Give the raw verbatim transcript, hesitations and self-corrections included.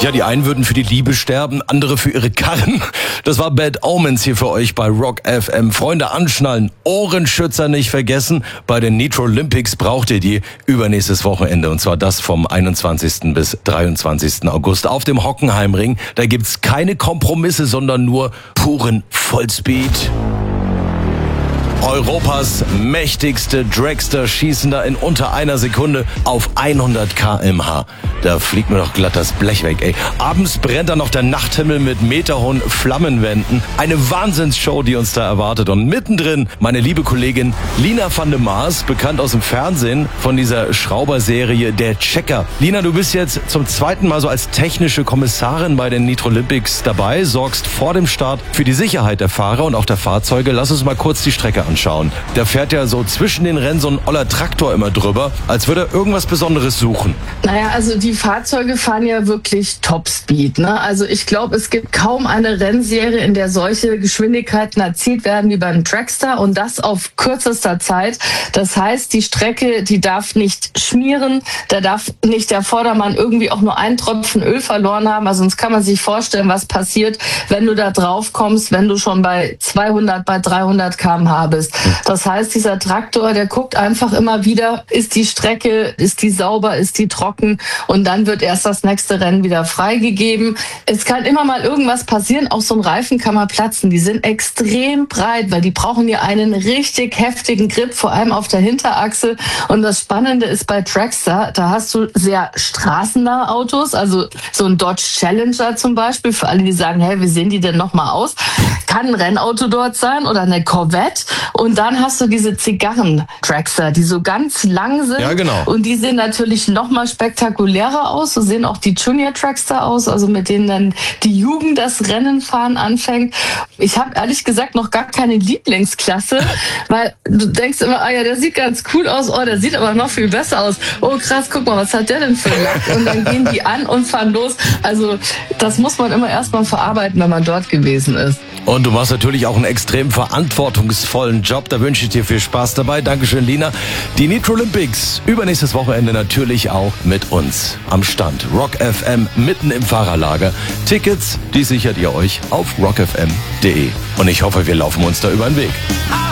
Ja, die einen würden für die Liebe sterben, andere für ihre Karren. Das war Bad Omens hier für euch bei Rock F M. Freunde, anschnallen, Ohrenschützer nicht vergessen. Bei den Nitro Olympics braucht ihr die übernächstes Wochenende. Und zwar das vom einundzwanzigsten bis dreiundzwanzigsten August auf dem Hockenheimring. Da gibt's keine Kompromisse, sondern nur puren Vollspeed. Europas mächtigste Dragster schießen da in unter einer Sekunde auf hundert Kilometer pro Stunde. Da fliegt mir doch glatt das Blech weg, ey. Abends brennt dann noch der Nachthimmel mit meterhohen Flammenwänden. Eine Wahnsinnsshow, die uns da erwartet. Und mittendrin meine liebe Kollegin Lina van de Maas, bekannt aus dem Fernsehen von dieser Schrauberserie Der Checker. Lina, du bist jetzt zum zweiten Mal so als technische Kommissarin bei den Nitro Olympics dabei, sorgst vor dem Start für die Sicherheit der Fahrer und auch der Fahrzeuge. Lass uns mal kurz die Strecke anschauen. Da fährt ja so zwischen den Rennen so ein oller Traktor immer drüber, als würde er irgendwas Besonderes suchen. Naja, also die Fahrzeuge fahren ja wirklich Topspeed, ne? Also ich glaube, es gibt kaum eine Rennserie, in der solche Geschwindigkeiten erzielt werden wie beim Dragster und das auf kürzester Zeit. Das heißt, die Strecke, die darf nicht schmieren, da darf nicht der Vordermann irgendwie auch nur einen Tropfen Öl verloren haben. Also sonst kann man sich vorstellen, was passiert, wenn du da drauf kommst, wenn du schon bei zweihundert, bei dreihundert Kilometer pro Stunde bist. Das heißt, dieser Traktor, der guckt einfach immer wieder, ist die Strecke, ist die sauber, ist die trocken und dann wird erst das nächste Rennen wieder freigegeben. Es kann immer mal irgendwas passieren, auch so ein Reifen kann mal platzen. Die sind extrem breit, weil die brauchen ja einen richtig heftigen Grip, vor allem auf der Hinterachse. Und das Spannende ist bei Dragster, da hast du sehr straßennahe Autos, also so ein Dodge Challenger zum Beispiel, für alle, die sagen, hey, wie sehen die denn nochmal aus? Kann ein Rennauto dort sein oder eine Corvette. Und dann hast du diese Zigarren-Dragster, die so ganz lang sind. Ja, genau. Und die sehen natürlich noch mal spektakulärer aus. So sehen auch die Junior-Dragster aus, also mit denen dann die Jugend das Rennenfahren anfängt. Ich habe ehrlich gesagt noch gar keine Lieblingsklasse, weil du denkst immer, ah ja, der sieht ganz cool aus, oh, der sieht aber noch viel besser aus. Oh krass, guck mal, was hat der denn für einen Lack? Und dann gehen die an und fahren los. Also das muss man immer erstmal verarbeiten, wenn man dort gewesen ist. Und du machst natürlich auch einen extrem verantwortungsvollen Job. Da wünsche ich dir viel Spaß dabei. Dankeschön, Lina. Die Nitro Olympics übernächstes Wochenende natürlich auch mit uns am Stand. Rock F M mitten im Fahrerlager. Tickets, die sichert ihr euch auf rock f m punkt d e. Und ich hoffe, wir laufen uns da über den Weg.